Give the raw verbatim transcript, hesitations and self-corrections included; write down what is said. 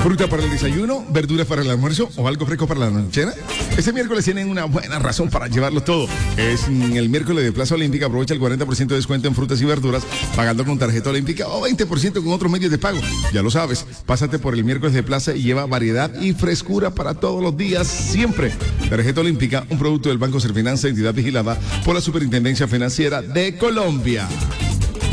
Fruta para el desayuno, verduras para el almuerzo o algo fresco para la noche. Este miércoles tienen una buena razón para llevarlo todo. Es el miércoles de Plaza Olímpica. Aprovecha el cuarenta por ciento de descuento en frutas y verduras pagando con tarjeta olímpica o veinte por ciento con otros medios de pago. Ya lo sabes, pásate por el miércoles de Plaza y lleva variedad y frescura para todos los días, siempre. Tarjeta olímpica, un producto del Banco Serfinanza, entidad vigilada por la Superintendencia Financiera de Colombia.